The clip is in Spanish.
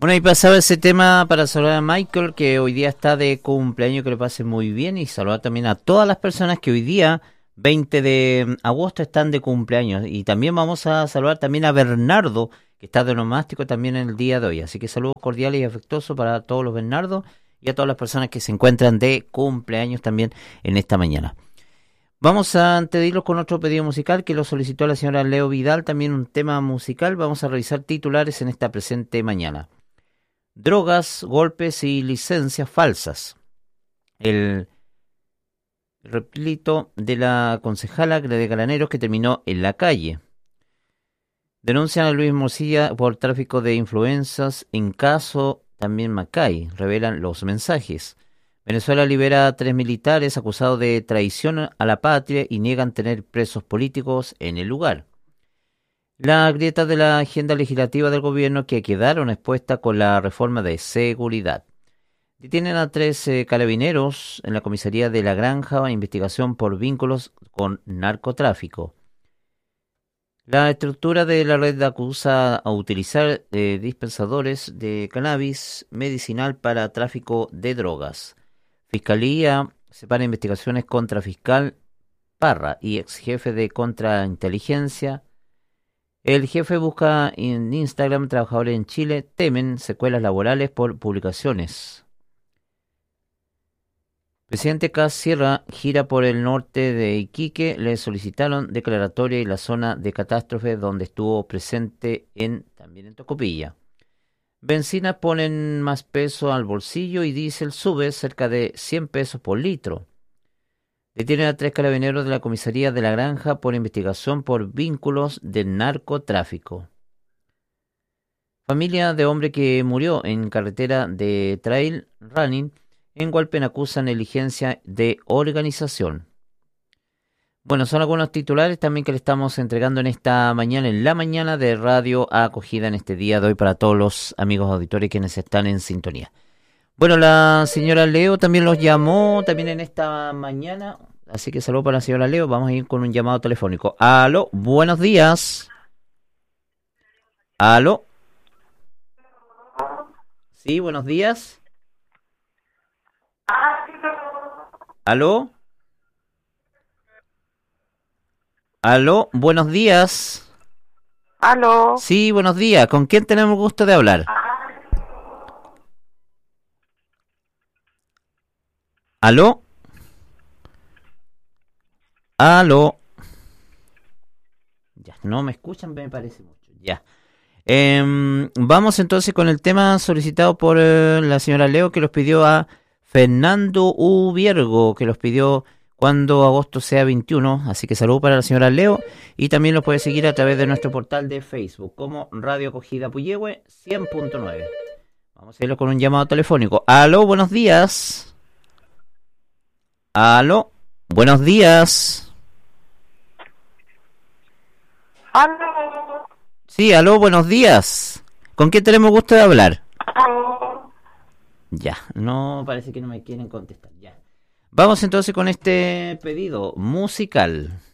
Bueno, y pasaba ese tema para saludar a Michael, que hoy día está de cumpleaños, que le pase muy bien, y saludar también a todas las personas que hoy día, 20 de agosto, están de cumpleaños. Y también vamos a saludar también a Bernardo, que está de onomástico también en el día de hoy. Así que saludos cordiales y afectuosos para todos los Bernardos y a todas las personas que se encuentran de cumpleaños también en esta mañana. Vamos a antedirlos con otro pedido musical que lo solicitó la señora Leo Vidal, también un tema musical. Vamos a revisar titulares en esta presente mañana. Drogas, golpes y licencias falsas. El replito de la concejala de Galaneros que terminó en la calle. Denuncian a Luis Mosilla por tráfico de influencias en caso también Macay. Revelan los mensajes. Venezuela libera a 3 militares acusados de traición a la patria y niegan tener presos políticos en el lugar. La grieta de la agenda legislativa del gobierno que quedaron expuestas con la reforma de seguridad. Detienen a 3 carabineros en la comisaría de La Granja, investigación por vínculos con narcotráfico. La estructura de la red acusa a utilizar dispensadores de cannabis medicinal para tráfico de drogas. Fiscalía separa investigaciones contra fiscal Parra y ex jefe de contrainteligencia. El jefe busca en Instagram trabajadores en Chile, temen secuelas laborales por publicaciones. Presidente Kast cierra gira por el norte de Iquique, le solicitaron declaratoria y la zona de catástrofe donde estuvo presente también en Tocopilla. Bencinas ponen más peso al bolsillo y diésel sube cerca de 100 pesos por litro. Detienen a 3 carabineros de la comisaría de La Granja por investigación por vínculos de narcotráfico. Familia de hombre que murió en carretera de trail running en Hualpén acusa negligencia de organización. Bueno, son algunos titulares también que le estamos entregando en esta mañana, en la mañana de Radio Acogida en este día de hoy para todos los amigos auditores quienes están en sintonía. Bueno, la señora Leo también los llamó también en esta mañana, así que saludo para la señora Leo. Vamos a ir con un llamado telefónico. Aló, buenos días. Aló. Sí, buenos días. Aló. Aló, buenos días. Aló. Sí, buenos días. ¿Con quién tenemos el gusto de hablar? ¿Aló? ¿Aló? Ya, no me escuchan, me parece mucho. Ya. Vamos entonces con el tema solicitado por la señora Leo, que los pidió a Fernando Ubiergo, que los pidió cuando agosto sea 21. Así que saludo para la señora Leo. Y también los puede seguir a través de nuestro portal de Facebook como Radio Acogida Puyehue 100.9. Vamos a irlo con un llamado telefónico. Aló, buenos días. Aló, buenos días. Aló. Sí, aló, buenos días. ¿Con quién tenemos gusto de hablar? Aló. Ya, no, parece que no me quieren contestar. Ya. Vamos entonces con este pedido musical.